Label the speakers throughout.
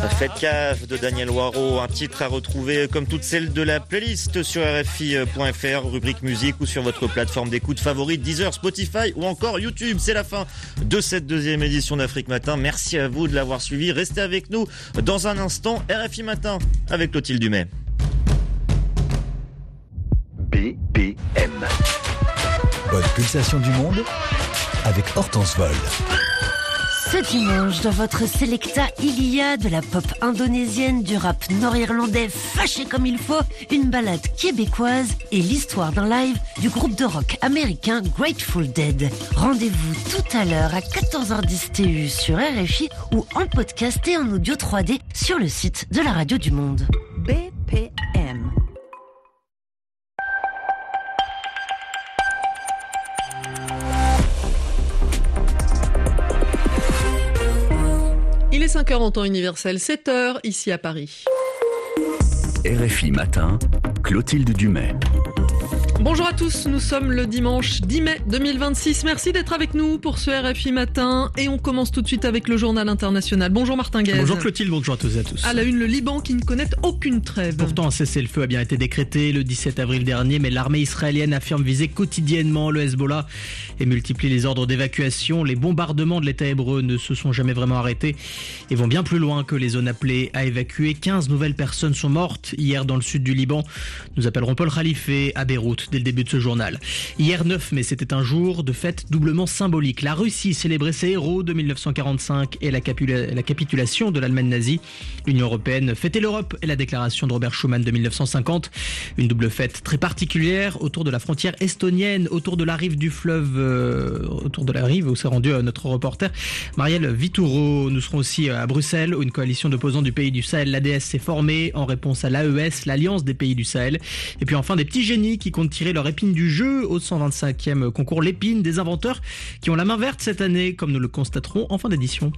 Speaker 1: Faites cave de Daniel Waro, un titre à retrouver comme toutes celles de la playlist sur RFI.fr, rubrique musique ou sur votre plateforme d'écoute favorite, Deezer, Spotify ou encore YouTube. C'est la fin de cette deuxième édition d'Afrique Matin. Merci à vous de l'avoir suivi. Restez avec nous dans un instant. RFI Matin avec Clotilde Dumais.
Speaker 2: BPM. Bonne pulsation du monde avec Hortense Vol.
Speaker 3: Ce dimanche, dans votre Selecta, il y a de la pop indonésienne, du rap nord-irlandais fâché comme il faut, une balade québécoise et l'histoire d'un live du groupe de rock américain Grateful Dead. Rendez-vous tout à l'heure à 14h10 TU sur RFI ou en podcast et en audio 3D sur le site de la Radio du Monde. BPM.
Speaker 4: Il est 5h en temps universel, 7h ici à Paris.
Speaker 2: RFI Matin, Clotilde Dumais.
Speaker 4: Bonjour à tous, nous sommes le dimanche 10 mai 2026. Merci d'être avec nous pour ce RFI Matin. Et on commence tout de suite avec le journal international. Bonjour Martin Guez.
Speaker 5: Bonjour Clotilde, bonjour à tous et à tous.
Speaker 4: À la une, le Liban qui ne connaît aucune trêve.
Speaker 5: Pourtant, un cessez-le-feu a bien été décrété le 17 avril dernier, mais l'armée israélienne affirme viser quotidiennement le Hezbollah et multiplie les ordres d'évacuation. Les bombardements de l'État hébreu ne se sont jamais vraiment arrêtés et vont bien plus loin que les zones appelées à évacuer. 15 nouvelles personnes sont mortes hier dans le sud du Liban. Nous appellerons Paul Khalife à Beyrouth dès le début de ce journal. Hier 9 mai, c'était un jour de fête doublement symbolique. La Russie célébrait ses héros de 1945 et la capitulation de l'Allemagne nazie. L'Union européenne fêtait l'Europe et la déclaration de Robert Schuman de 1950. Une double fête très particulière autour de la frontière estonienne, autour de la rive du fleuve, autour de la rive où s'est rendu notre reporter Marielle Vitoureau. Nous serons aussi à Bruxelles où une coalition d'opposants du pays du Sahel, l'ADS, s'est formée en réponse à l'AES, l'Alliance des pays du Sahel. Et puis enfin des petits génies qui comptent tirer leur épine du jeu au 125e concours L'Épine, des inventeurs qui ont la main verte cette année, comme nous le constaterons en fin d'édition.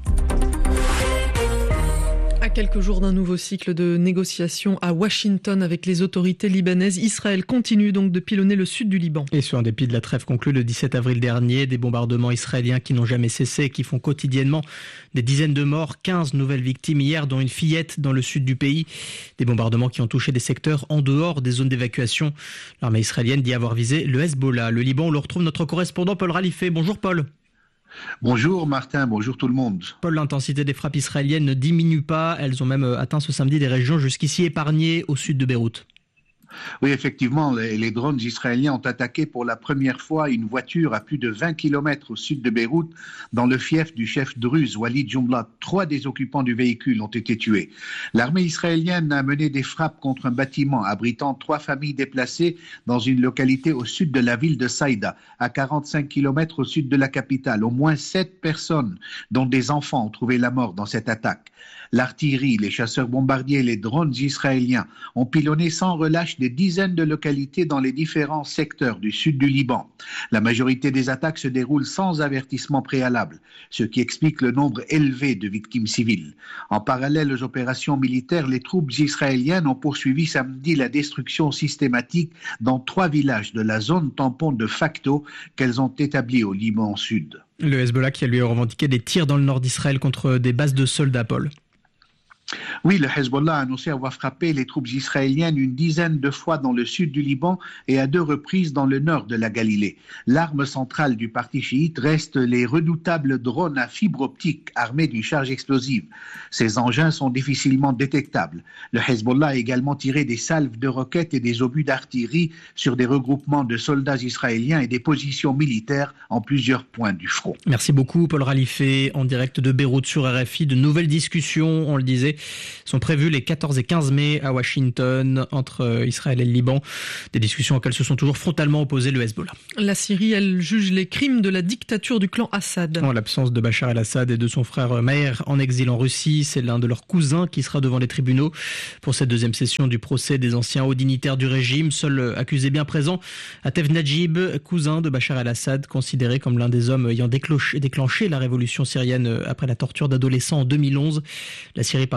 Speaker 4: À quelques jours d'un nouveau cycle de négociations à Washington avec les autorités libanaises, Israël continue donc de pilonner le sud du Liban.
Speaker 5: Et sur un dépit de la trêve conclue le 17 avril dernier, des bombardements israéliens qui n'ont jamais cessé, qui font quotidiennement des dizaines de morts, 15 nouvelles victimes hier, dont une fillette dans le sud du pays. Des bombardements qui ont touché des secteurs en dehors des zones d'évacuation. L'armée israélienne dit avoir visé le Hezbollah. Le Liban, on le retrouve notre correspondant Paul Khalife. Bonjour Paul.
Speaker 6: Bonjour Martin, bonjour tout le monde.
Speaker 5: Paul, l'intensité des frappes israéliennes ne diminue pas. Elles ont même atteint ce samedi des régions jusqu'ici épargnées au sud de Beyrouth.
Speaker 6: Oui, effectivement, les drones israéliens ont attaqué pour la première fois une voiture à plus de 20 km au sud de Beyrouth, dans le fief du chef druze Walid Jumblat. 3 des occupants du véhicule ont été tués. L'armée israélienne a mené des frappes contre un bâtiment abritant 3 familles déplacées dans une localité au sud de la ville de Saïda, à 45 km au sud de la capitale. Au moins 7 personnes, dont des enfants, ont trouvé la mort dans cette attaque. L'artillerie, les chasseurs bombardiers et les drones israéliens ont pilonné sans relâche des dizaines de localités dans les différents secteurs du sud du Liban. La majorité des attaques se déroulent sans avertissement préalable, ce qui explique le nombre élevé de victimes civiles. En parallèle aux opérations militaires, les troupes israéliennes ont poursuivi samedi la destruction systématique dans 3 villages de la zone tampon de facto qu'elles ont établie au Liban sud.
Speaker 5: Le Hezbollah qui a lui revendiqué des tirs dans le nord d'Israël contre des bases de soldats, Paul.
Speaker 6: Oui, le Hezbollah a annoncé avoir frappé les troupes israéliennes une dizaine de fois dans le sud du Liban et à 2 reprises dans le nord de la Galilée. L'arme centrale du parti chiite reste les redoutables drones à fibre optique armés d'une charge explosive. Ces engins sont difficilement détectables. Le Hezbollah a également tiré des salves de roquettes et des obus d'artillerie sur des regroupements de soldats israéliens et des positions militaires en plusieurs points du front.
Speaker 5: Merci beaucoup Paul Khalife, en direct de Beyrouth sur RFI. De nouvelles discussions, on le disait, sont prévues les 14 et 15 mai à Washington entre Israël et le Liban. Des discussions auxquelles se sont toujours frontalement opposés le Hezbollah.
Speaker 4: La Syrie, elle juge les crimes de la dictature du clan Assad.
Speaker 5: En l'absence de Bachar el-Assad et de son frère Maher en exil en Russie, c'est l'un de leurs cousins qui sera devant les tribunaux pour cette deuxième session du procès des anciens hauts dignitaires du régime. Seul accusé bien présent, Atef Najib, cousin de Bachar el-Assad, considéré comme l'un des hommes ayant déclenché la révolution syrienne après la torture d'adolescents en 2011. La Syrie par ailleurs où le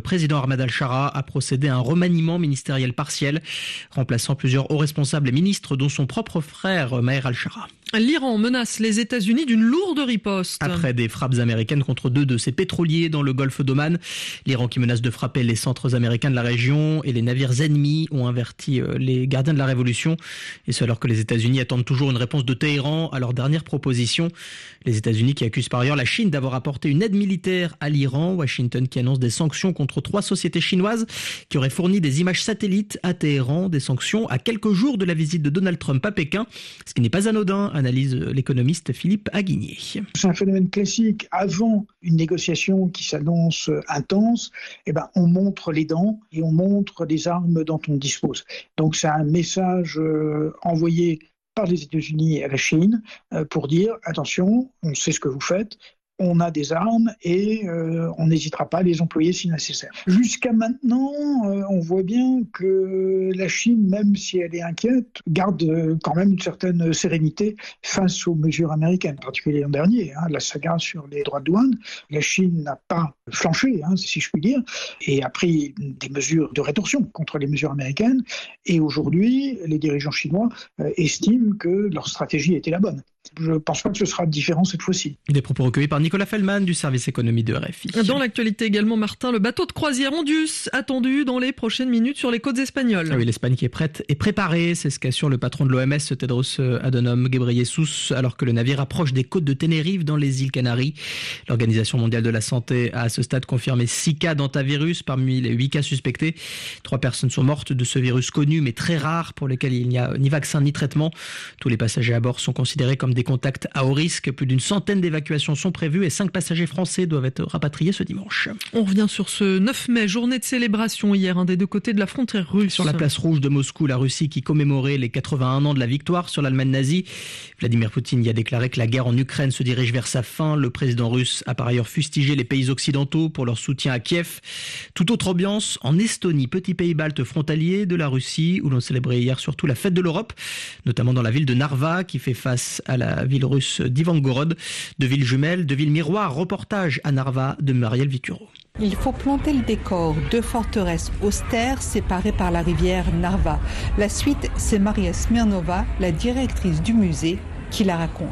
Speaker 5: président Ahmed al-Shara a procédé à un remaniement ministériel partiel, remplaçant plusieurs hauts responsables et ministres, dont son propre frère Maher al-Shara.
Speaker 4: L'Iran menace les États-Unis d'une lourde riposte.
Speaker 5: Après des frappes américaines contre 2 de ses pétroliers dans le golfe d'Oman, l'Iran qui menace de frapper les centres américains de la région et les navires ennemis ont averti les gardiens de la révolution. Et ce alors que les États-Unis attendent toujours une réponse de Téhéran à leur dernière proposition. Les États-Unis qui accusent par ailleurs la Chine d'avoir apporté une aide militaire à l'Iran. Washington qui annonce des sanctions contre 3 sociétés chinoises qui auraient fourni des images satellites à Téhéran. Des sanctions à quelques jours de la visite de Donald Trump à Pékin, ce qui n'est pas anodin, analyse l'économiste Philippe Aguigné.
Speaker 7: C'est un phénomène classique. Avant une négociation qui s'annonce intense, on montre les dents et on montre des armes dont on dispose. Donc c'est un message envoyé par les États-Unis à la Chine pour dire attention, on sait ce que vous faites. On a des armes et on n'hésitera pas à les employer si nécessaire. Jusqu'à maintenant, on voit bien que la Chine, même si elle est inquiète, garde quand même une certaine sérénité face aux mesures américaines, en particulier l'an dernier, la saga sur les droits de douane. La Chine n'a pas flanché, si je puis dire, et a pris des mesures de rétorsion contre les mesures américaines. Et aujourd'hui, les dirigeants chinois estiment que leur stratégie était la bonne. Je ne pense pas que ce sera différent cette fois-ci.
Speaker 5: Des propos recueillis par Nicolas Fellman du service économie de RFI.
Speaker 4: Dans l'actualité également, Martin, le bateau de croisière Ondus attendu dans les prochaines minutes sur les côtes espagnoles.
Speaker 5: Oui, l'Espagne qui est prête et préparée, c'est ce qu'assure le patron de l'OMS, Tedros Adhanom Ghebreyesus, alors que le navire approche des côtes de Tenerife dans les îles Canaries. L'Organisation mondiale de la santé a à ce stade confirmé 6 cas d'hantavirus parmi les 8 cas suspectés. 3 personnes sont mortes de ce virus connu mais très rare pour lequel il n'y a ni vaccin ni traitement. Tous les passagers à bord sont considérés comme des contacts à haut risque. Plus d'une centaine d'évacuations sont prévues et 5 passagers français doivent être rapatriés ce dimanche.
Speaker 4: On revient sur ce 9 mai, journée de célébration hier, des 2 côtés de la frontière russe.
Speaker 5: Sur la place rouge de Moscou, la Russie qui commémorait les 81 ans de la victoire sur l'Allemagne nazie. Vladimir Poutine y a déclaré que la guerre en Ukraine se dirige vers sa fin. Le président russe a par ailleurs fustigé les pays occidentaux pour leur soutien à Kiev. Toute autre ambiance en Estonie, petit pays balte frontalier de la Russie, où l'on célébrait hier surtout la fête de l'Europe, notamment dans la ville de Narva qui fait face à la ville russe d'Ivangorod. De villes jumelles, de villes miroirs, reportage à Narva de Marielle Vituro.
Speaker 8: Il faut planter le décor, 2 forteresses austères séparées par la rivière Narva. La suite, c'est Maria Smirnova, la directrice du musée, qui la raconte.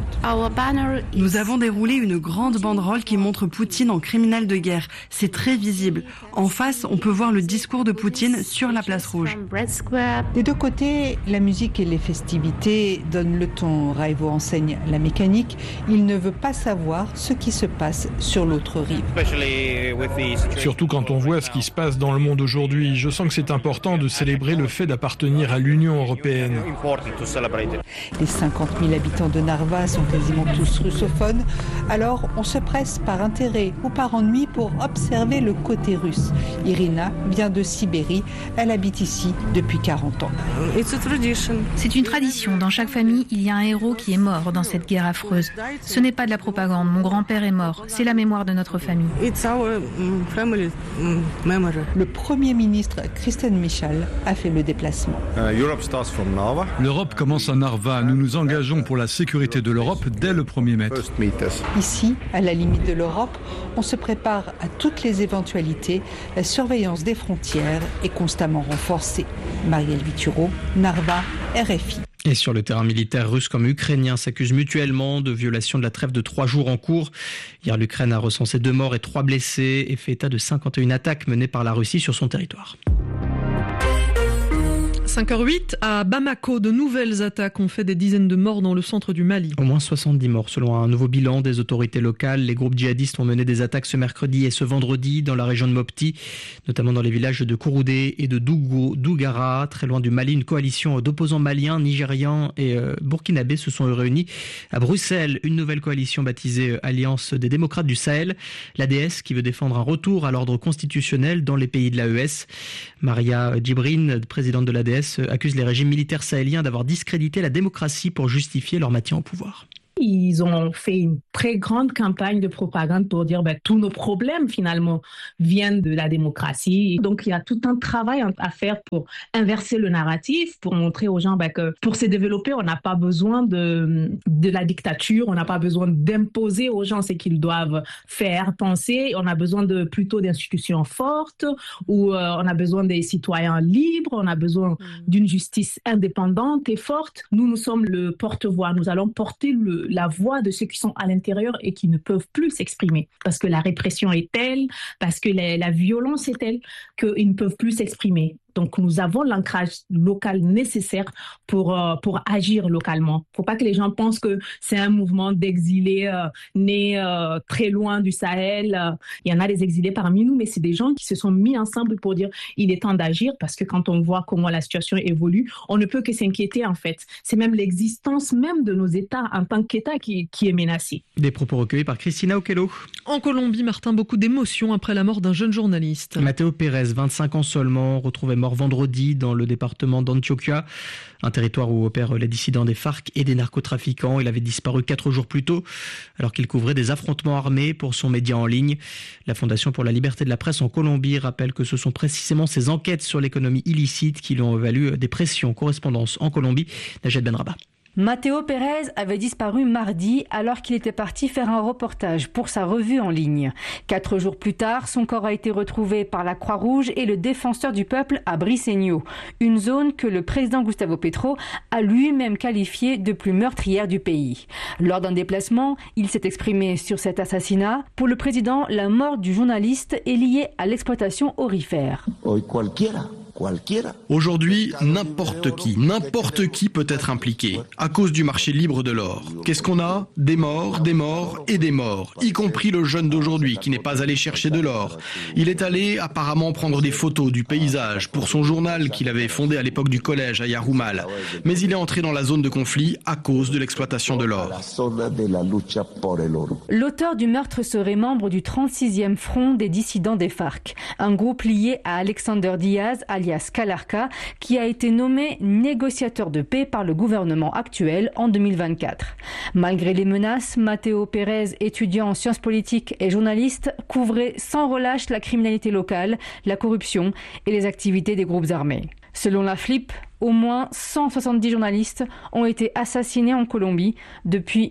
Speaker 9: Nous avons déroulé une grande banderole qui montre Poutine en criminel de guerre. C'est très visible. En face, on peut voir le discours de Poutine sur la place rouge.
Speaker 8: Des 2 côtés, la musique et les festivités donnent le ton. Raivo enseigne la mécanique. Il ne veut pas savoir ce qui se passe sur l'autre rive.
Speaker 10: Surtout quand on voit ce qui se passe dans le monde aujourd'hui, je sens que c'est important de célébrer le fait d'appartenir à l'Union européenne.
Speaker 8: Les 50 000 habitants de Narva sont quasiment tous russophones, alors on se presse par intérêt ou par ennui pour observer le côté russe. Irina vient de Sibérie, elle habite ici depuis 40 ans.
Speaker 11: C'est une tradition, dans chaque famille il y a un héros qui est mort dans cette guerre affreuse. Ce n'est pas de la propagande, mon grand-père est mort, c'est la mémoire de notre famille.
Speaker 8: Le Premier ministre Kristen Michal a fait le déplacement.
Speaker 12: L'Europe commence à Narva, nous nous engageons pour la sécurité de l'Europe dès le 1er mai.
Speaker 8: Ici, à la limite de l'Europe, on se prépare à toutes les éventualités. La surveillance des frontières est constamment renforcée. Marielle Vituro, Narva, RFI.
Speaker 5: Et sur le terrain militaire, russe comme ukrainien s'accusent mutuellement de violation de la trêve de 3 jours en cours. Hier, l'Ukraine a recensé 2 morts et 3 blessés et fait état de 51 attaques menées par la Russie sur son territoire.
Speaker 4: 5h08, à Bamako, de nouvelles attaques ont fait des dizaines de morts dans le centre du Mali.
Speaker 5: Au moins 70 morts selon un nouveau bilan des autorités locales. Les groupes djihadistes ont mené des attaques ce mercredi et ce vendredi dans la région de Mopti, notamment dans les villages de Kouroudé et de Dougara. Très loin du Mali, une coalition d'opposants maliens, nigérians et burkinabés se sont réunis à Bruxelles. Une nouvelle coalition baptisée Alliance des démocrates du Sahel. L'ADS qui veut défendre un retour à l'ordre constitutionnel dans les pays de l'AES. Maria Djibrine, présidente de l'ADS, accuse les régimes militaires sahéliens d'avoir discrédité la démocratie pour justifier leur maintien au pouvoir.
Speaker 13: Ils ont fait une très grande campagne de propagande pour dire tous nos problèmes finalement viennent de la démocratie. Donc il y a tout un travail à faire pour inverser le narratif, pour montrer aux gens que pour se développer, on n'a pas besoin de la dictature, on n'a pas besoin d'imposer aux gens ce qu'ils doivent faire, penser. On a besoin plutôt d'institutions fortes, où on a besoin des citoyens libres, on a besoin d'une justice indépendante et forte. Nous sommes le porte-voix. Nous allons porter la voix de ceux qui sont à l'intérieur et qui ne peuvent plus s'exprimer parce que la répression est telle, parce que la violence est telle qu'ils ne peuvent plus s'exprimer. Donc, nous avons l'ancrage local nécessaire pour agir localement. Il ne faut pas que les gens pensent que c'est un mouvement d'exilés nés très loin du Sahel. Il y en a des exilés parmi nous, mais c'est des gens qui se sont mis ensemble pour dire il est temps d'agir parce que quand on voit comment la situation évolue, on ne peut que s'inquiéter en fait. C'est même l'existence même de nos États en tant qu'État qui est menacée.
Speaker 5: Des propos recueillis par Christina Okello.
Speaker 4: En Colombie, Martin, beaucoup d'émotions après la mort d'un jeune journaliste.
Speaker 5: Mateo Pérez, 25 ans seulement, retrouvé mort vendredi dans le département d'Antioquia, un territoire où opèrent les dissidents des FARC et des narcotrafiquants. Il avait disparu 4 jours plus tôt alors qu'il couvrait des affrontements armés pour son média en ligne. La Fondation pour la liberté de la presse en Colombie rappelle que ce sont précisément ces enquêtes sur l'économie illicite qui lui ont valu des pressions. Correspondance en Colombie, Najed Benraba.
Speaker 14: Mateo Pérez avait disparu mardi alors qu'il était parti faire un reportage pour sa revue en ligne. 4 jours plus tard, son corps a été retrouvé par la Croix-Rouge et le Défenseur du Peuple à Briceño, une zone que le président Gustavo Petro a lui-même qualifiée de plus meurtrière du pays. Lors d'un déplacement, il s'est exprimé sur cet assassinat. Pour le président, la mort du journaliste est liée à l'exploitation aurifère.
Speaker 15: Aujourd'hui, n'importe qui peut être impliqué à cause du marché libre de l'or. Qu'est-ce qu'on a ? Des morts et des morts, y compris le jeune d'aujourd'hui qui n'est pas allé chercher de l'or. Il est allé apparemment prendre des photos du paysage pour son journal qu'il avait fondé à l'époque du collège à Yarumal. Mais il est entré dans la zone de conflit à cause de l'exploitation de l'or.
Speaker 14: L'auteur du meurtre serait membre du 36e front des dissidents des FARC, un groupe lié à Alexander Diaz, alias Calarca, qui a été nommé négociateur de paix par le gouvernement actuel en 2024. Malgré les menaces, Mateo Pérez, étudiant en sciences politiques et journaliste, couvrait sans relâche la criminalité locale, la corruption et les activités des groupes armés. Selon la FLIP, au moins 170 journalistes ont été assassinés en Colombie depuis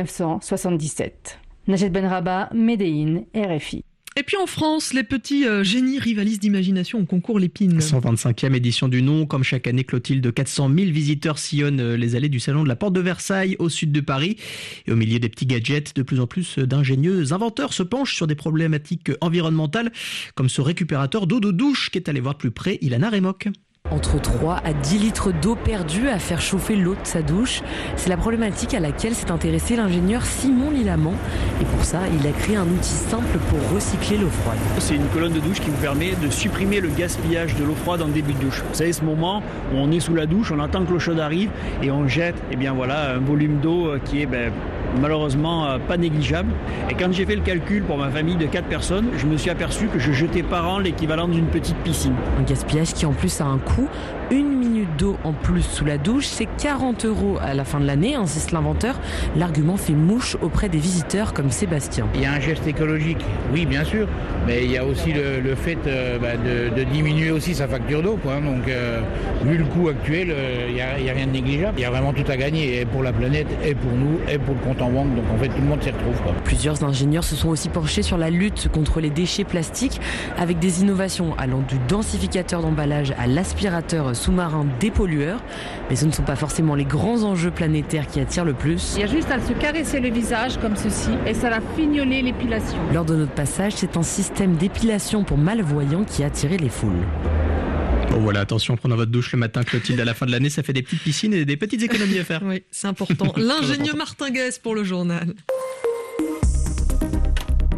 Speaker 14: 1977. Najed Benraba, Médéine, RFI.
Speaker 4: Et puis en France, les petits génies rivalisent d'imagination au concours Lépine.
Speaker 5: 125e édition du nom. Comme chaque année, Clotilde, 400 000 visiteurs sillonnent les allées du salon de la Porte de Versailles au sud de Paris. Et au milieu des petits gadgets, de plus en plus d'ingénieux inventeurs se penchent sur des problématiques environnementales, comme ce récupérateur d'eau de douche qui est allé voir de plus près Ilana Remoc.
Speaker 16: Entre 3 à 10 litres d'eau perdue à faire chauffer l'eau de sa douche. C'est la problématique à laquelle s'est intéressé l'ingénieur Simon Lilamant. Et pour ça, il a créé un outil simple pour recycler l'eau froide.
Speaker 17: C'est une colonne de douche qui vous permet de supprimer le gaspillage de l'eau froide en début de douche. Vous savez, ce moment où on est sous la douche, on attend que l'eau chaude arrive et on jette un volume d'eau qui est malheureusement pas négligeable. Et quand j'ai fait le calcul pour ma famille de 4 personnes, je me suis aperçu que je jetais par an l'équivalent d'une petite piscine.
Speaker 16: Un gaspillage qui en plus a un coût. 1 minute d'eau en plus sous la douche, c'est 40 € à la fin de l'année, insiste l'inventeur. L'argument fait mouche auprès des visiteurs comme Sébastien.
Speaker 18: Il y a un geste écologique, oui bien sûr, mais il y a aussi le fait de diminuer aussi sa facture d'eau. Donc vu le coût actuel, il n'y a rien de négligeable. Il y a vraiment tout à gagner, et pour la planète, et pour nous, et pour le compte en banque. Donc en fait tout le monde s'y retrouve.
Speaker 16: Plusieurs ingénieurs se sont aussi penchés sur la lutte contre les déchets plastiques avec des innovations allant du densificateur d'emballage à l'aspirateur sous-marin dépollueur. Mais ce ne sont pas forcément les grands enjeux planétaires qui attirent le plus.
Speaker 19: Il y a juste à se caresser le visage comme ceci et ça va fignoler l'épilation.
Speaker 16: Lors de notre passage, c'est un système d'épilation pour malvoyants qui a attiré les foules.
Speaker 5: Bon voilà, attention, prenant votre douche le matin, Clotilde, à la fin de l'année, ça fait des petites piscines et des petites économies à faire.
Speaker 4: Oui, c'est important. L'ingénieur Martin Guès pour le journal.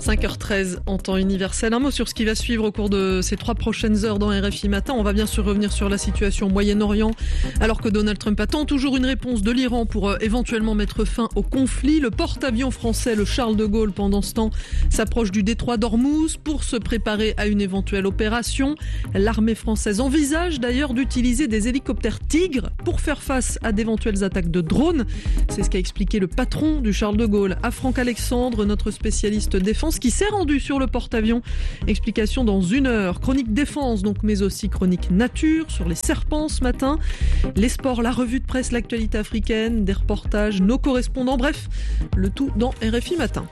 Speaker 4: 5h13 en temps universel. Un mot sur ce qui va suivre au cours de ces 3 prochaines heures dans RFI Matin. On va bien sûr revenir sur la situation au Moyen-Orient, alors que Donald Trump attend toujours une réponse de l'Iran pour éventuellement mettre fin au conflit. Le porte-avions français, le Charles de Gaulle, pendant ce temps, s'approche du détroit d'Ormuz pour se préparer à une éventuelle opération. L'armée française envisage d'ailleurs d'utiliser des hélicoptères Tigre pour faire face à d'éventuelles attaques de drones. C'est ce qu'a expliqué le patron du Charles de Gaulle à Franck Alexandre, notre spécialiste défense, qui s'est rendu sur le porte-avions. Explication dans 1 heure. Chronique défense donc, mais aussi chronique nature sur les serpents ce matin. Les sports, la revue de presse, l'actualité africaine, des reportages, nos correspondants, bref, le tout dans RFI Matin.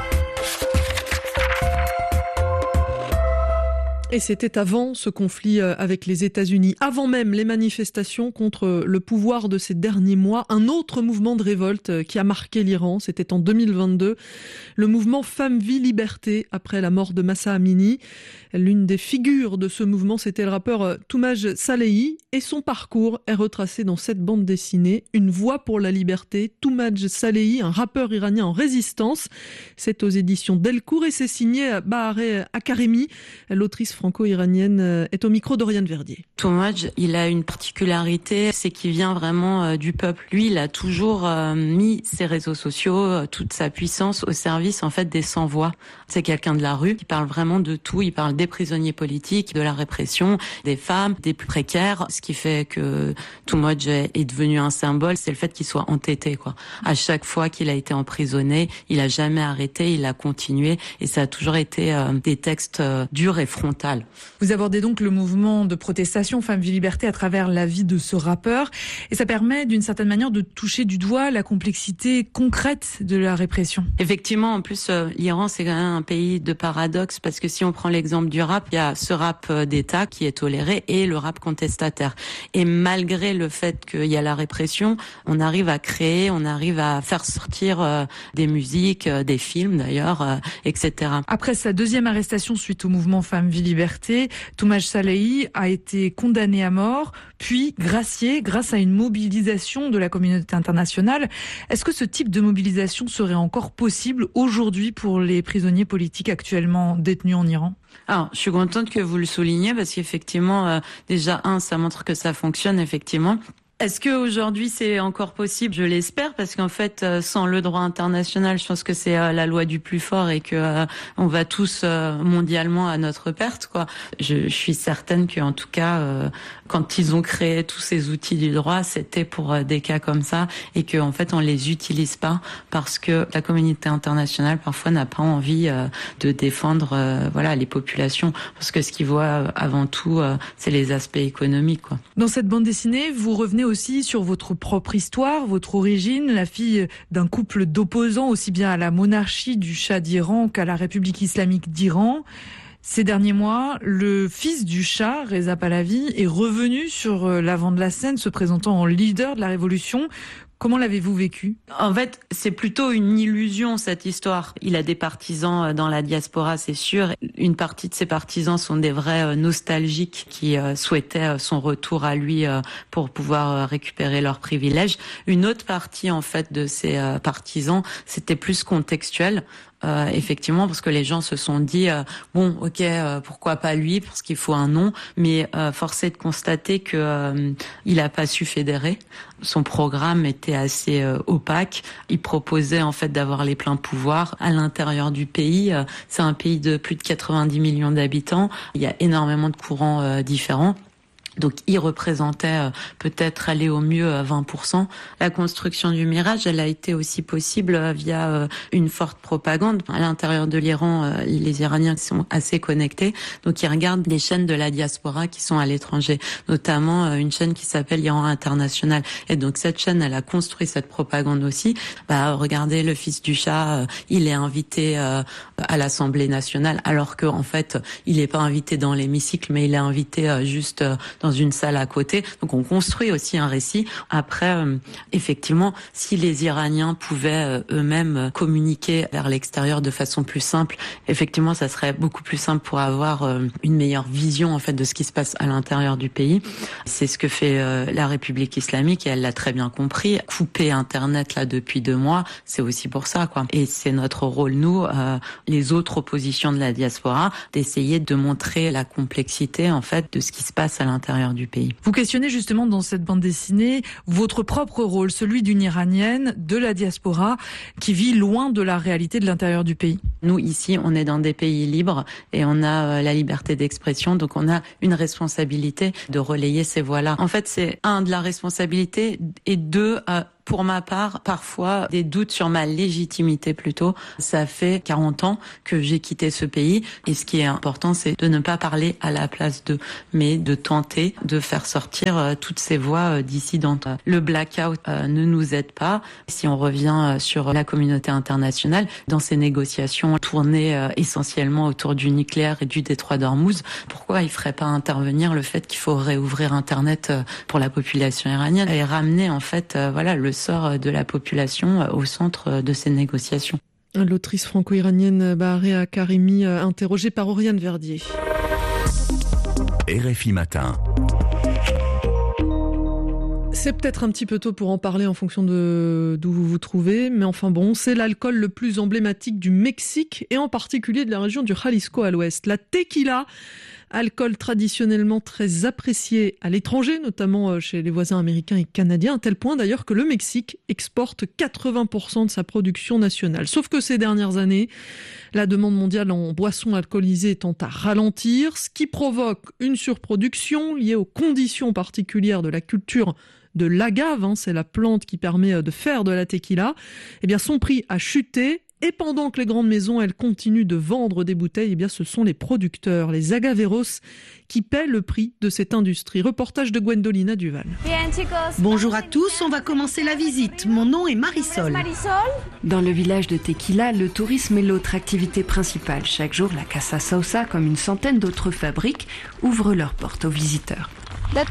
Speaker 4: Et c'était avant ce conflit avec les États-Unis, avant même les manifestations contre le pouvoir de ces derniers mois, un autre mouvement de révolte qui a marqué l'Iran, c'était en 2022, le mouvement Femmes, Vie, Liberté, après la mort de Mahsa Amini. L'une des figures de ce mouvement, c'était le rappeur Toumaj Salehi, et son parcours est retracé dans cette bande dessinée, Une voix pour la liberté, Toumaj Salehi, un rappeur iranien en résistance. C'est aux éditions Delcourt et c'est signé Bahareh Akaremi, l'autrice franco-iranienne est au micro d'Oriane Verdier.
Speaker 20: Toumaj, il a une particularité, c'est qu'il vient vraiment du peuple. Lui, il a toujours mis ses réseaux sociaux, toute sa puissance au service en fait des sans-voix. C'est quelqu'un de la rue qui parle vraiment de tout. Il parle des prisonniers politiques, de la répression, des femmes, des plus précaires. Ce qui fait que Toumaj est devenu un symbole, c'est le fait qu'il soit entêté, quoi. À chaque fois qu'il a été emprisonné, il a jamais arrêté, il a continué, et ça a toujours été des textes durs et frontaux.
Speaker 21: Vous abordez donc le mouvement de protestation Femmes, Vie, Liberté à travers la vie de ce rappeur, et ça permet d'une certaine manière de toucher du doigt la complexité concrète de la répression.
Speaker 20: Effectivement, en plus, l'Iran c'est quand même un pays de paradoxe, parce que si on prend l'exemple du rap, il y a ce rap d'État qui est toléré et le rap contestataire. Et malgré le fait qu'il y a la répression, on arrive à créer, on arrive à faire sortir des musiques, des films d'ailleurs, etc.
Speaker 21: Après sa deuxième arrestation suite au mouvement Femmes, Vie, Liberté, Toumaj Salehi a été condamné à mort, puis gracié grâce à une mobilisation de la communauté internationale. Est-ce que ce type de mobilisation serait encore possible aujourd'hui pour les prisonniers politiques actuellement détenus en Iran ?
Speaker 20: Alors, je suis contente que vous le souligniez parce qu'effectivement, déjà, ça montre que ça fonctionne, effectivement. Est-ce que aujourd'hui c'est encore possible ? Je l'espère, parce qu'en fait, sans le droit international, je pense que c'est la loi du plus fort et que on va tous mondialement à notre perte, quoi. Je suis certaine qu'en tout cas, quand ils ont créé tous ces outils du droit, c'était pour des cas comme ça, et que en fait on les utilise pas parce que la communauté internationale parfois n'a pas envie de défendre les populations, parce que ce qu'ils voient avant tout, c'est les aspects économiques, quoi.
Speaker 21: Dans cette bande dessinée, vous revenez aussi sur votre propre histoire, votre origine, la fille d'un couple d'opposants aussi bien à la monarchie du Shah d'Iran qu'à la République islamique d'Iran. Ces derniers mois, le fils du Shah, Reza Pahlavi, est revenu sur l'avant de la scène, se présentant en leader de la révolution. Comment l'avez-vous vécu ?
Speaker 20: En fait, c'est plutôt une illusion, cette histoire. Il a des partisans dans la diaspora, c'est sûr. Une partie de ses partisans sont des vrais nostalgiques qui souhaitaient son retour à lui pour pouvoir récupérer leurs privilèges. Une autre partie, en fait, de ses partisans, c'était plus contextuel. Effectivement, parce que les gens se sont dit pourquoi pas lui, parce qu'il faut un nom, mais force est de constater que il a pas su fédérer. Son programme était assez opaque. Il proposait en fait d'avoir les pleins pouvoirs à l'intérieur du pays. C'est un pays de plus de 90 millions d'habitants. Il y a énormément de courants différents. Donc, il représentait peut-être aller au mieux 20%. La construction du Mirage, elle a été aussi possible via une forte propagande. À l'intérieur de l'Iran, les Iraniens sont assez connectés. Donc, ils regardent des chaînes de la diaspora qui sont à l'étranger, notamment une chaîne qui s'appelle Iran International. Et donc, cette chaîne, elle a construit cette propagande aussi. Regardez, le fils du Shah, il est invité à l'Assemblée nationale, alors que en fait, il n'est pas invité dans l'hémicycle, mais il est invité juste dans une salle à côté. Donc on construit aussi un récit. Après, effectivement, si les Iraniens pouvaient eux-mêmes communiquer vers l'extérieur de façon plus simple, effectivement, ça serait beaucoup plus simple pour avoir une meilleure vision en fait de ce qui se passe à l'intérieur du pays. C'est ce que fait la République islamique et elle l'a très bien compris. Couper Internet là depuis 2 mois, c'est aussi pour ça, quoi. Et c'est notre rôle, nous, les autres oppositions de la diaspora, d'essayer de montrer la complexité en fait de ce qui se passe à l'intérieur du pays.
Speaker 21: Vous questionnez justement dans cette bande dessinée votre propre rôle, celui d'une Iranienne de la diaspora qui vit loin de la réalité de l'intérieur du pays.
Speaker 20: Nous, ici, on est dans des pays libres et on a la liberté d'expression, donc on a une responsabilité de relayer ces voix-là. En fait, c'est de la responsabilité et 2, pour ma part, parfois des doutes sur ma légitimité plutôt. Ça fait 40 ans que j'ai quitté ce pays et ce qui est important, c'est de ne pas parler à la place d'eux, mais de tenter de faire sortir toutes ces voix dissidentes. Le blackout ne nous aide pas. Si on revient sur la communauté internationale, dans ces négociations tournées essentiellement autour du nucléaire et du détroit d'Ormuz, pourquoi ils ne feraient pas intervenir le fait qu'il faut réouvrir Internet pour la population iranienne et ramener en fait le sort de la population au centre de ces négociations.
Speaker 4: L'autrice franco-iranienne Bahareh Karimi, interrogée par Oriane Verdier.
Speaker 2: RFI Matin.
Speaker 4: C'est peut-être un petit peu tôt pour en parler en fonction de d'où vous vous trouvez, mais enfin bon, c'est l'alcool le plus emblématique du Mexique et en particulier de la région du Jalisco à l'ouest. La tequila, alcool traditionnellement très apprécié à l'étranger, notamment chez les voisins américains et canadiens, à tel point d'ailleurs que le Mexique exporte 80% de sa production nationale. Sauf que ces dernières années, la demande mondiale en boissons alcoolisées tend à ralentir, ce qui provoque une surproduction liée aux conditions particulières de la culture de l'agave, c'est la plante qui permet de faire de la tequila. Eh bien, son prix a chuté. Et pendant que les grandes maisons, elles continuent de vendre des bouteilles, eh bien, ce sont les producteurs, les agaveros, qui paient le prix de cette industrie. Reportage de Gwendolina Duval.
Speaker 1: Bonjour à tous, on va commencer la visite. Mon nom est Marisol.
Speaker 9: Dans le village de Tequila, le tourisme est l'autre activité principale. Chaque jour, la Casa Sausa, comme une centaine d'autres fabriques, ouvre leurs portes aux visiteurs.
Speaker 1: De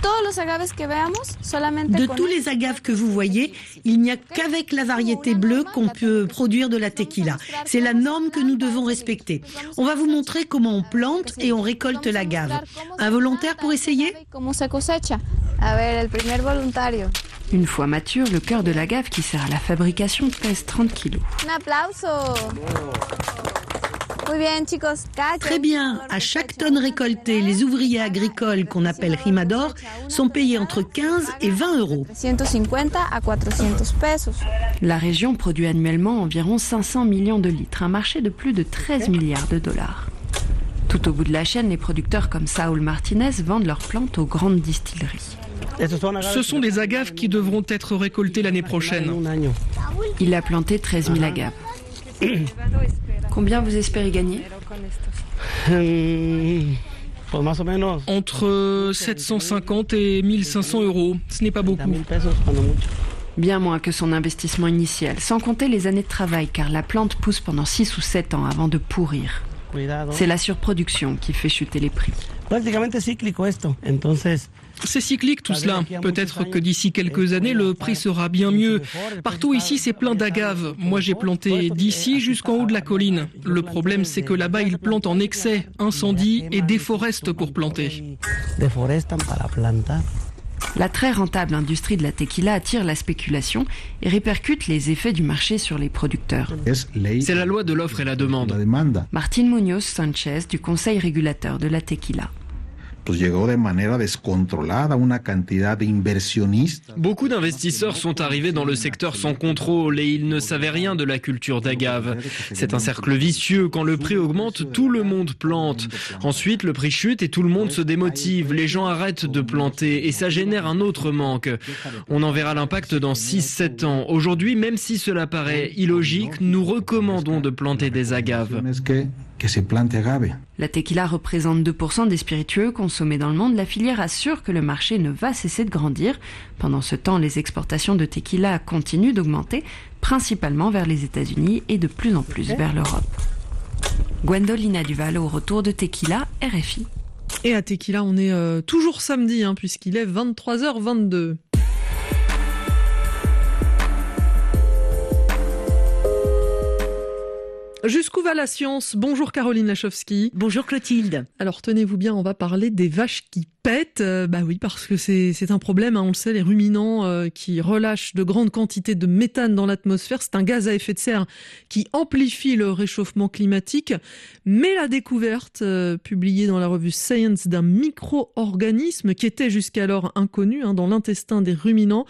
Speaker 1: tous les agaves que vous voyez, il n'y a qu'avec la variété bleue qu'on peut produire de la tequila. C'est la norme que nous devons respecter. On va vous montrer comment on plante et on récolte l'agave. Un volontaire pour essayer ?
Speaker 9: Une fois mature, le cœur de l'agave qui sert à la fabrication pèse 30 kilos.
Speaker 1: Très bien. À chaque tonne récoltée, les ouvriers agricoles qu'on appelle rimador sont payés entre 15 et 20 euros.
Speaker 9: La région produit annuellement environ 500 millions de litres, un marché de plus de 13 milliards de dollars. Tout au bout de la chaîne, les producteurs comme Saúl Martínez vendent leurs plantes aux grandes distilleries.
Speaker 22: Ce sont des agaves qui devront être récoltées l'année prochaine.
Speaker 9: Il a planté 13 000 agaves. Combien vous espérez gagner ?
Speaker 22: Entre 750 et 1500 euros. Ce n'est pas beaucoup.
Speaker 9: Bien moins que son investissement initial, sans compter les années de travail, car la plante pousse pendant 6 ou 7 ans avant de pourrir. C'est la surproduction qui fait chuter les prix.
Speaker 22: C'est cyclique tout cela. Peut-être que d'ici quelques années, le prix sera bien mieux. Partout ici, c'est plein d'agaves. Moi, j'ai planté d'ici jusqu'en haut de la colline. Le problème, c'est que là-bas, ils plantent en excès, incendient et déforestent pour planter.
Speaker 9: La très rentable industrie de la tequila attire la spéculation et répercute les effets du marché sur les producteurs.
Speaker 22: C'est la loi de l'offre et la demande.
Speaker 9: Martín Muñoz Sánchez du Conseil régulateur de la tequila.
Speaker 22: Beaucoup d'investisseurs sont arrivés dans le secteur sans contrôle et ils ne savaient rien de la culture d'agave. C'est un cercle vicieux. Quand le prix augmente, tout le monde plante. Ensuite, le prix chute et tout le monde se démotive. Les gens arrêtent de planter et ça génère un autre manque. On en verra l'impact dans 6-7 ans. Aujourd'hui, même si cela paraît illogique, nous recommandons de planter des agaves.
Speaker 1: La tequila représente 2% des spiritueux consommés dans le monde. La filière assure que le marché ne va cesser de grandir. Pendant ce temps, les exportations de tequila continuent d'augmenter, principalement vers les États-Unis et de plus en plus vers l'Europe. Gwendolina Duval au retour de Tequila, RFI.
Speaker 4: Et à Tequila, on est toujours samedi, puisqu'il est 23h22. Jusqu'où va la science ? Bonjour Caroline Lachowski.
Speaker 3: Bonjour Clotilde.
Speaker 4: Alors tenez-vous bien, on va parler des vaches qui pètent. Oui, parce que c'est un problème, on le sait, les ruminants qui relâchent de grandes quantités de méthane dans l'atmosphère. C'est un gaz à effet de serre qui amplifie le réchauffement climatique. Mais la découverte publiée dans la revue Science d'un micro-organisme qui était jusqu'alors inconnu dans l'intestin des ruminants,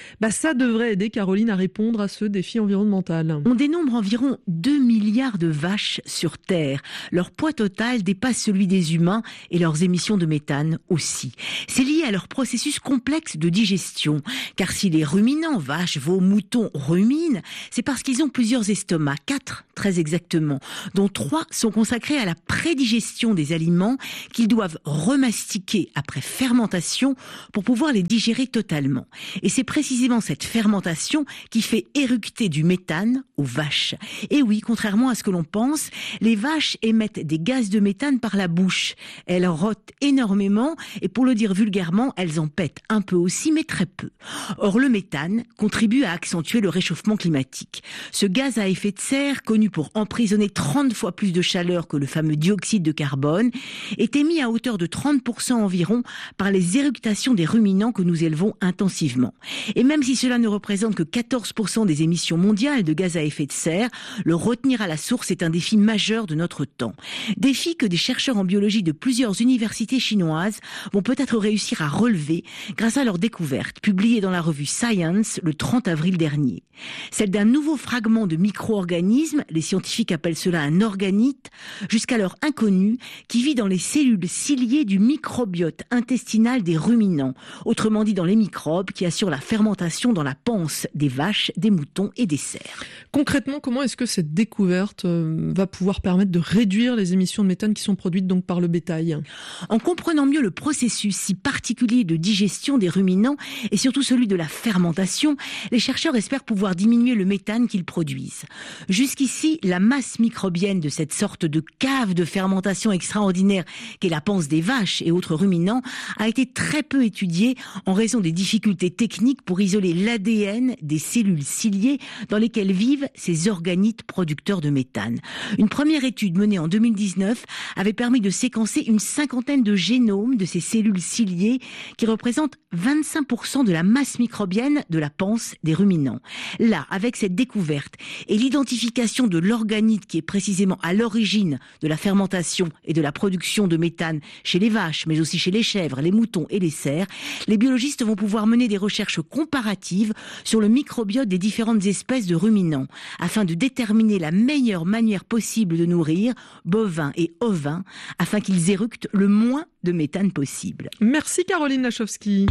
Speaker 4: ça devrait aider Caroline à répondre à ce défi environnemental.
Speaker 3: On dénombre environ 2 milliards de vaches sur Terre. Leur poids total dépasse celui des humains et leurs émissions de méthane aussi. C'est lié à leur processus complexe de digestion. Car si les ruminants, vaches, veaux, moutons, ruminent, c'est parce qu'ils ont plusieurs estomacs, 4 très exactement, dont 3 sont consacrés à la prédigestion des aliments qu'ils doivent remastiquer après fermentation pour pouvoir les digérer totalement. Et c'est précisément cette fermentation qui fait éructer du méthane aux vaches. Et oui, contrairement à ce que l'on pense, les vaches émettent des gaz de méthane par la bouche. Elles rôtent énormément et pour le dire vulgairement, elles en pètent un peu aussi, mais très peu. Or, le méthane contribue à accentuer le réchauffement climatique. Ce gaz à effet de serre, connu pour emprisonner 30 fois plus de chaleur que le fameux dioxyde de carbone, est émis à hauteur de 30% environ par les éructations des ruminants que nous élevons intensivement. Et même si cela ne représente que 14% des émissions mondiales de gaz à effet de serre, le retenir à la source est un défi majeur de notre temps. Défi que des chercheurs en biologie de plusieurs universités chinoises vont peut-être réussir à relever grâce à leur découverte publiée dans la revue Science le 30 avril dernier. Celle d'un nouveau fragment de micro-organisme, les scientifiques appellent cela un organite, jusqu'alors inconnu, qui vit dans les cellules ciliées du microbiote intestinal des ruminants, autrement dit dans les microbes qui assurent la fermentation dans la panse des vaches, des moutons et des cerfs.
Speaker 4: Concrètement, comment est-ce que cette découverte va pouvoir permettre de réduire les émissions de méthane qui sont produites donc par le bétail ?
Speaker 3: En comprenant mieux le processus si particulier de digestion des ruminants et surtout celui de la fermentation, les chercheurs espèrent pouvoir diminuer le méthane qu'ils produisent. Jusqu'ici, la masse microbienne de cette sorte de cave de fermentation extraordinaire qu'est la panse des vaches et autres ruminants a été très peu étudiée en raison des difficultés techniques pour isoler l'ADN des cellules ciliées dans lesquelles vivent ces organites producteurs de méthane. Une première étude menée en 2019 avait permis de séquencer une 50aine de génomes de ces cellules ciliées qui représentent 25% de la masse microbienne de la panse des ruminants. Là, avec cette découverte et l'identification de l'organite qui est précisément à l'origine de la fermentation et de la production de méthane chez les vaches, mais aussi chez les chèvres, les moutons et les cerfs, les biologistes vont pouvoir mener des recherches comparatives sur le microbiote des différentes espèces de ruminants, afin de déterminer la meilleure manière possible de nourrir bovins et ovins, afin qu'ils éructent le moins de méthane possible.
Speaker 4: Merci Caroline Lachowski.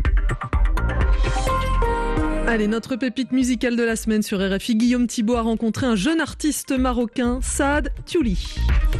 Speaker 4: Allez, notre pépite musicale de la semaine sur RFI. Guillaume Thibault a rencontré un jeune artiste marocain, Saad Thiouli.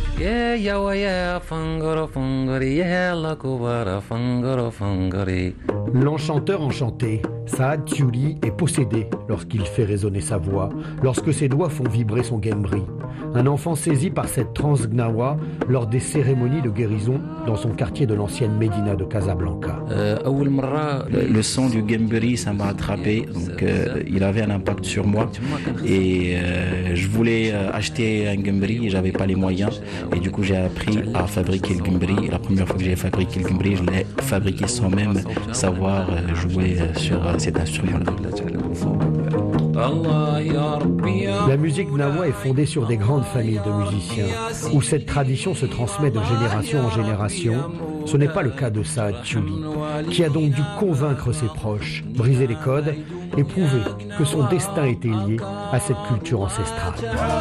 Speaker 6: L'enchanteur enchanté, Saad Thiouli est possédé lorsqu'il fait résonner sa voix, lorsque ses doigts font vibrer son gembri. Un enfant saisi par cette transe gnawa lors des cérémonies de guérison dans son quartier de l'ancienne Médina de Casablanca.
Speaker 23: Le son du gembri, ça m'a attrapé, donc il avait un impact sur moi et je voulais acheter un gembri et j'avais pas les moyens et du coup j'ai appris à fabriquer le gembri. La première fois que j'ai fabriqué le gembri, je l'ai fabriqué sans même savoir jouer sur cet instrument-là.
Speaker 6: La musique gnawa est fondée sur des grandes familles de musiciens, où cette tradition se transmet de génération en génération. Ce n'est pas le cas de Saad Thiouli, qui a donc dû convaincre ses proches, briser les codes et prouver que son destin était lié à cette culture ancestrale.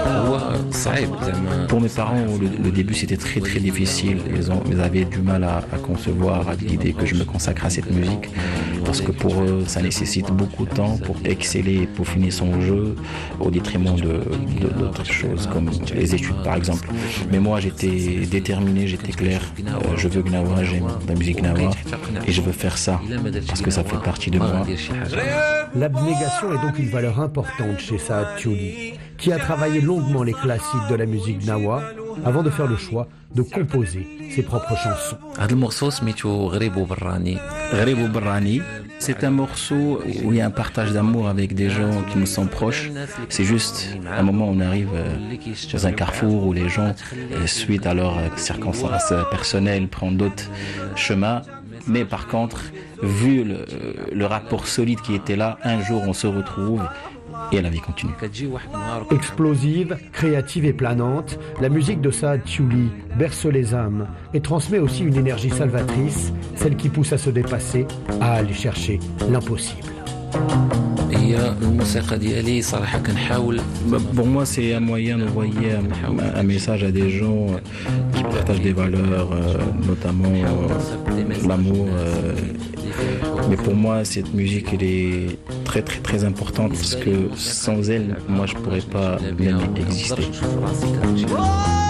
Speaker 23: Pour mes parents, le début c'était très très difficile. Ils avaient du mal à concevoir l'idée que je me consacre à cette musique, parce que pour eux ça nécessite beaucoup de temps pour exceller et peaufiner son jeu au détriment d'autres choses comme les études par exemple. Mais moi j'étais déterminé, j'étais clair, je veux Gnawa, j'aime la musique Gnawa et je veux faire ça parce que ça fait partie de moi.
Speaker 6: L'abnégation est donc une valeur importante chez Saad Thiouli, qui a travaillé longuement les classiques de la musique gnawa avant de faire le choix de composer ses propres chansons.
Speaker 23: C'est un morceau où il y a un partage d'amour avec des gens qui nous sont proches. C'est juste un moment où on arrive dans un carrefour où les gens, suite à leurs circonstances personnelles, prennent d'autres chemins. Mais par contre, vu le rapport solide qui était là, un jour on se retrouve et la vie continue.
Speaker 6: Explosive, créative et planante, la musique de Saad Tiouli berce les âmes et transmet aussi une énergie salvatrice, celle qui pousse à se dépasser, à aller chercher l'impossible.
Speaker 23: Pour moi, c'est un moyen d'envoyer un message à des gens qui partagent des valeurs, notamment l'amour. Mais pour moi, cette musique, elle est très très très importante parce que sans elle, moi, je pourrais pas même exister.